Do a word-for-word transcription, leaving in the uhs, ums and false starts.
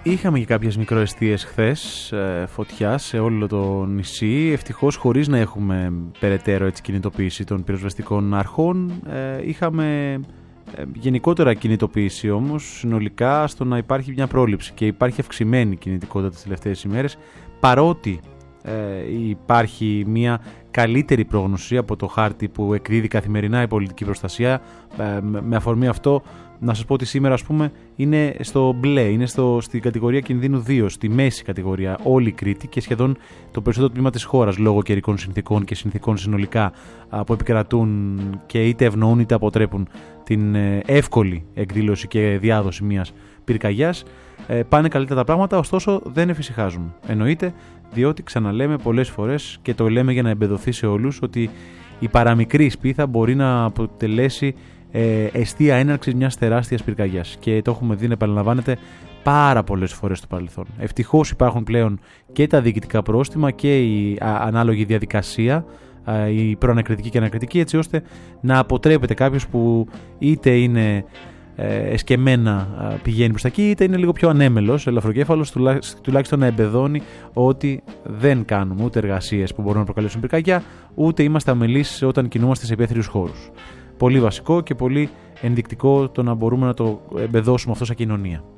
Είχαμε και κάποιες μικροαιστείες χθες ε, φωτιάς σε όλο το νησί, ευτυχώς χωρίς να έχουμε περαιτέρω έτσι, κινητοποίηση των πυροσβεστικών αρχών. Ε, είχαμε ε, γενικότερα κινητοποίηση όμως συνολικά στο να υπάρχει μια πρόληψη και υπάρχει αυξημένη κινητικότητα τις τελευταίες ημέρες, παρότι ε, υπάρχει μια καλύτερη πρόγνωση από το χάρτη που εκδίδει καθημερινά η πολιτική προστασία. Ε, με αφορμή αυτό να σας πω ότι σήμερα ας πούμε είναι στο μπλε, είναι στο, στην κατηγορία κινδύνου δύο, στη μέση κατηγορία όλη η Κρήτη και σχεδόν το περισσότερο τμήμα της χώρας λόγω καιρικών συνθήκων και συνθήκων συνολικά που επικρατούν και είτε ευνοούν είτε αποτρέπουν την εύκολη εκδήλωση και διάδοση μιας πυρκαγιάς. Πάνε καλύτερα τα πράγματα, ωστόσο δεν εφησυχάζουμε. Εννοείται, διότι ξαναλέμε πολλές φορές και το λέμε για να εμπεδοθεί σε όλους ότι η παραμικρή σπίθα μπορεί να αποτελέσει ε, αιστεία έναρξης μιας τεράστιας πυρκαγιάς και το έχουμε δει να επαναλαμβάνεται πάρα πολλές φορές στο παρελθόν. Ευτυχώς υπάρχουν πλέον και τα διοικητικά πρόστιμα και η α, ανάλογη διαδικασία, α, η προανακριτική και ανακριτική, έτσι ώστε να αποτρέπεται κάποιος που είτε είναι εσκεμμένα πηγαίνει προς τα εκεί, είτε είναι λίγο πιο ανέμελος, ελαφροκέφαλος, τουλάχιστον να εμπεδώνει ότι δεν κάνουμε ούτε εργασίες που μπορούν να προκαλέσουν πυρκαγιά, ούτε είμαστε αμελείς όταν κινούμαστε σε υπαίθριους χώρους. Πολύ βασικό και πολύ ενδεικτικό το να μπορούμε να το εμπεδώσουμε αυτό σαν κοινωνία.